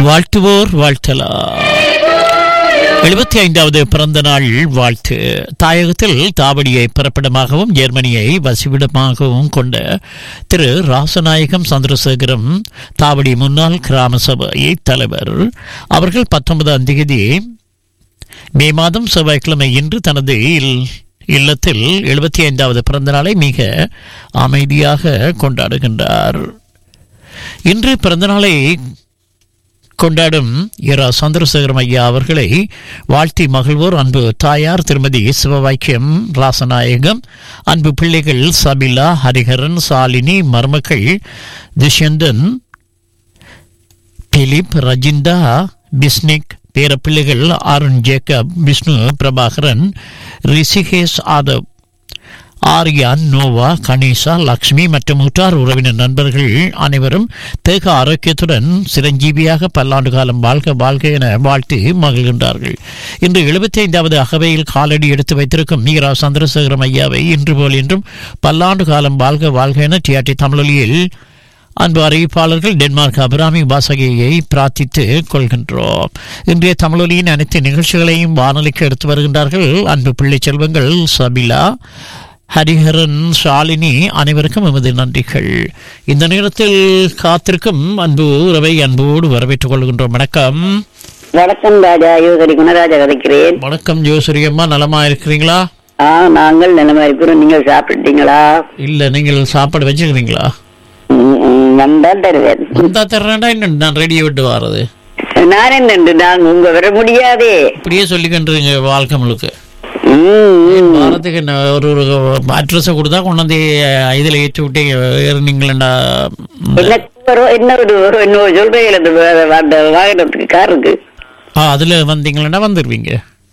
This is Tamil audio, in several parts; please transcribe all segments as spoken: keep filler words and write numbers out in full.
வாழ்த்துவோர் வாழ்த்தலா. எழுபத்தி ஐந்தாவது பிறந்த நாள் வாழ்த்து. தாயகத்தில் தாவடியை பிறப்பிடமாகவும் ஜெர்மனியை வசிப்பிடமாகவும் கொண்ட திரு ராசநாயகம் சந்திரசேகரம் தாவடி முன்னாள் கிராம சபை தலைவர் அவர்கள் பத்தொன்பதாம் தேதி மே மாதம் செவ்வாய்க்கிழமை இன்று தனது இல்லத்தில் எழுபத்தி ஐந்தாவது பிறந்த நாளை மிக அமைதியாக கொண்டாடுகின்றார். இன்று பிறந்த நாளை கொண்டாடும் இரா சந்திரசேகரம் ஐயா அவர்களை வாழ்த்தி மகிழ்வோர் அன்பு தாயார் திருமதி சிவவாக்கியம் ராசநாயகம், அன்பு பிள்ளைகள் சபிலா, ஹரிஹரன், சாலினி, மருமக்கள் துஷ்யந்தன், பிலிப், ரஜிந்தா, பிஸ்னிக், பேரப்பிள்ளைகள் அருண், ஜேக்கப், விஷ்ணு, பிரபாகரன், ரிஷிகேஷ், ஆதவ், ஆரியான், நோவா, கணேசா, லக்ஷ்மி மற்றும் உற்றார் உறவினர் நண்பர்கள் அனைவரும் தேக ஆரோக்கியத்துடன் சிரஞ்சீவியாக பல்லாண்டு காலம் வாழ்க வாழ்க என வாழ்த்தி மகிழ்கின்றார்கள். இன்று எழுபத்தி ஐந்தாவது அகவையில் காலடி எடுத்து வைத்திருக்கும் மீரா சந்திரசேகரம் ஐயாவை இன்று போல் என்றும் பல்லாண்டு காலம் வாழ்க வாழ்க என டிஆர்டி தமிழொலியில் அன்பு அறிவிப்பாளர்கள் டென்மார்க் அபிராமி வாசகியை பிரார்த்தித்து கொள்கின்றோம். இன்றைய தமிழொலியின் அனைத்து நிகழ்ச்சிகளையும் வானொலிக்கு எடுத்து வருகின்றார்கள் அன்பு பிள்ளை செல்வங்கள் சபிலா, ஹரிஹரன், ஷாலினி, அனைவருக்கும் எமது நன்றிகள். இந்த நேரத்தில் காத்திருக்கும் அன்பு உறவை அன்போடு வரவேற்றுக் கொள்கின்றோம். வணக்கம். வணக்கம் ராஜா, யோசரி குணராஜா கதைக்கிறேன். வணக்கம் ஜோசரி அம்மா, நலமா இருக்கிறீங்களா? ஆ, நாங்கள் நலமா இருக்கிறோம். நீங்கள் சாப்பிட்டீங்களா? இல்ல, நீங்கள் சாப்பாடு வச்சுக்கிறீங்களா? வந்தா தருவேன். வந்தா தர்றேன்டா. இன்னும் நான் ரெடியை விட்டு வாரது நான் என்ன, நாங்க உங்க வர முடியாதே. இப்படியே சொல்லிக்கின்றீங்க வாழ்க்கை முழுக்க. வாரத்துக்கு ஒரு ஒரு அட்ரஸ கொடுத்தா கொண்டாந்து இதுல ஏற்றி விட்டு ஏறினீங்களா? என்ன ஒரு இன்னொரு சொல்றீங்க வாகனத்துக்கு காருக்கு அதுல வந்தீங்களா வந்துருவீங்க.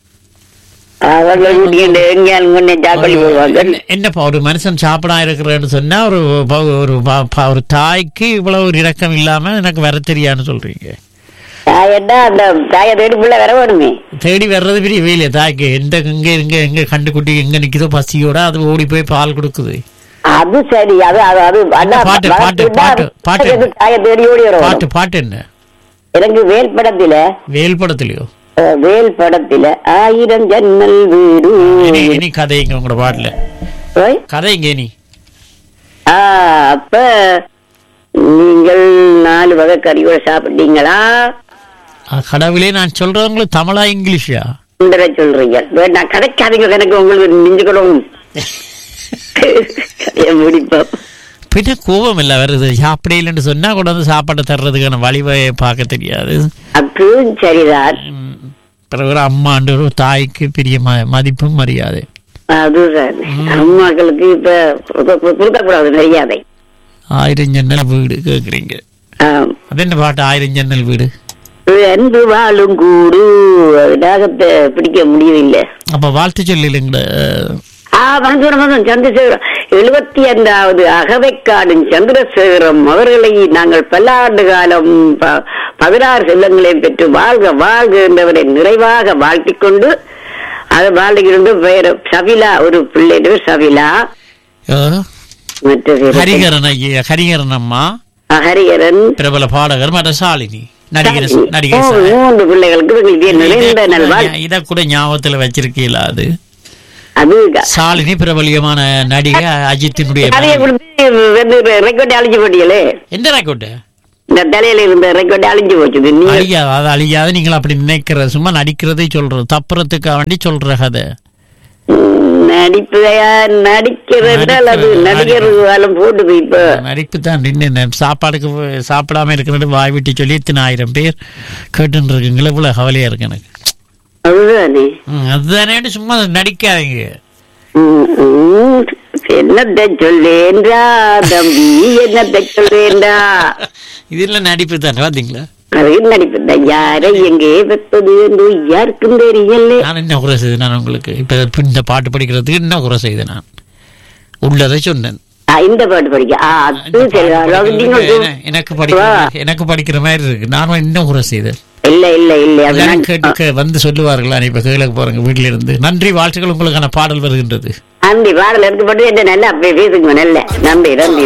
என்னப்பா ஒரு மனுஷன் சாப்பிடா இருக்கிறேன்னு சொன்னா ஒரு ஒரு தாய்க்கு இவ்வளவு ஒரு இரக்கம் இல்லாம எனக்கு வர தெரியான்னு சொல்றீங்க. தேடி வர்றது பெரிய வேலையா தாய்க்கு? எந்த எங்க எங்க எங்க கண்டுக்குட்டி எங்க நிக்குதோ பசியோட அது ஓடி போய் பால் கொடுக்குது. அது சரி. பாட்டு பாட்டு பாட்டு பாட்டு பாட்டு பாட்டு என்ன? எனக்கு வேல் படத்துல வேல் படத்துலயோ வேல் படத்துல ஆயிரம் ஜன்னல் வீடு. இனி கதைங்க உங்களோட பாட்டுல கதைங்க இனி. அப்ப நீங்கள் நாலு வகை கறியோட சாப்பிட்டீங்களா? கடவுளே, நான் சொல்றவங்களுக்கு தமிழா இங்கிலீஷா சொல்றீங்க? நான் கதைக்காதீங்க, எனக்கு உங்களுக்கு நெஞ்சுக்கணும் முடிப்போம். பின்ன கோபம் இல்ல வருது. சாப்பிட இல்லைன்னு சொன்னா கூட வந்து சாப்பாட்டை தர்றதுக்கான வழிவகையை பார்க்க தெரியாது. அது சரிதான். பிறகு அம்மாண்டு ஒரு தாய்க்கு பெரிய மதிப்பும் மரியாதை. அதுதான் அம்மாக்களுக்கு இப்ப கொடுக்கக்கூடாது மரியாதை. ஆயிரம் ஜன்னல் வீடு கேக்குறீங்க? அது என்ன பாட்டு ஆயிரம் ஜன்னல் வீடு? அன்பு வாழும் கூடு நாகத்தை பிடிக்க முடியவில்லை. அப்ப வாழ்த்து சொல்லிங்க. சந்திரசேகரம் எழுபத்தி ஐந்தாவது அகவைக்காடும் சந்திரசேகரம் அவர்களை நாங்கள் பல்லாண்டு காலம் பதினாறு செல்லங்களையும் பெற்று வாழ்க வாழ்க என்றவரை நிறைவாக வாழ்த்திக் கொண்டு அதை வாழ்ந்து பெயர் சபிலா, ஒரு பிள்ளை சபிலா, ஹரிஹரன் ஐயா, ஹரிஹரன் அம்மா, ஹரிஹரன் பிரபல பாடகர் மற்றும் சாலினி நடிகர் நடிகர் மூன்று பிள்ளைகளுக்கு இத கூட ஞாபகத்துல வச்சிருக்கீங்களா? அது அது சாலினி பிரபலியமான நடிகை அஜித்தினுடைய ரெக்கார்ட் அழிஞ்சு போட்டீங்களே. எந்த ரெக்கார்ட்? இந்த தலையில இருந்த ரெக்கார்ட் அழிஞ்சு போச்சு. அழியாது, அது அழியாது. நீங்கள் அப்படி நினைக்கிற சும்மா நடிக்கிறதை சொல்றது, தப்புறதுக்காக வேண்டி சொல்ற கதை. நடிப்பு நடிக்கிறது அது நடிகர் போட்டுது. இப்ப நடிப்பு தான். இன்னும் சாப்பாடுக்கு சாப்பிடாம இருக்கிறது வாய் விட்டு சொல்லி இத்தனை ஆயிரம் பேர் கேட்டு இருக்குங்களா? இவ்வளவு கவலையா இருக்கு எனக்கு. அதுதானே அதுதானே சும்மா நடிக்காதீங்க. என்னத்தை சொல்லேன்றா தம்பி, என்னத்தை சொல்லேன்றா? இதுல நடிப்பு தானே பாத்தீங்களா? அது நடிப்பு தான். யாரை எங்கே வைப்பது என்று யாருக்கும் தெரியல. நான் என்ன குறை செய்து நான் உங்களுக்கு இப்ப இந்த பாட்டு படிக்கிறதுக்கு என்ன குறை செய்து? நான் உள்ளதை சொன்னேன். இந்த பாட்டு படிக்க எனக்கு படிக்க எனக்கு படிக்கிற மாதிரி இருக்கு. நானும் என்ன குறை செய்தேன்? இல்ல இல்ல இல்ல கேட்டு வந்து சொல்லுவார்களா? இப்ப கேளுக்கு போறேங்க வீட்டுல இருந்து. நன்றி, வாழ்த்துக்கள். உங்களுக்கான பாடல் வருகின்றது. நன்றி. பாடல் எடுத்து போட்டு என்ன நல்லா பேசுங்க. நல்ல நன்றி நன்றி.